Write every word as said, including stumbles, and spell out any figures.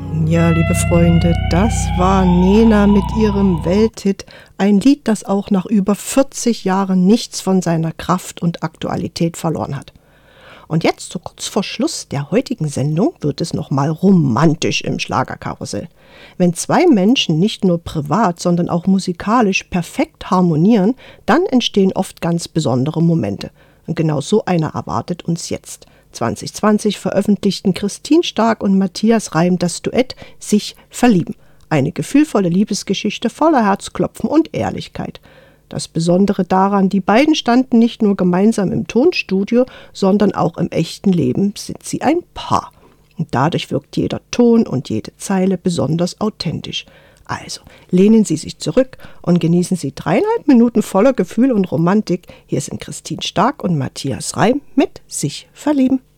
Ja, liebe Freunde, das war Nena mit ihrem Welthit. Ein Lied, das auch nach über vierzig Jahren nichts von seiner Kraft und Aktualität verloren hat. Und jetzt, so kurz vor Schluss der heutigen Sendung, wird es nochmal romantisch im Schlagerkarussell. Wenn zwei Menschen nicht nur privat, sondern auch musikalisch perfekt harmonieren, dann entstehen oft ganz besondere Momente. Und genau so einer erwartet uns jetzt. zwanzig zwanzig veröffentlichten Christine Stark und Matthias Reim das Duett »Sich verlieben«. Eine gefühlvolle Liebesgeschichte voller Herzklopfen und Ehrlichkeit. Das Besondere daran, die beiden standen nicht nur gemeinsam im Tonstudio, sondern auch im echten Leben sind sie ein Paar. Und dadurch wirkt jeder Ton und jede Zeile besonders authentisch. Also, lehnen Sie sich zurück und genießen Sie dreieinhalb Minuten voller Gefühl und Romantik. Hier sind Christine Stark und Matthias Reim mit »Sich verlieben«.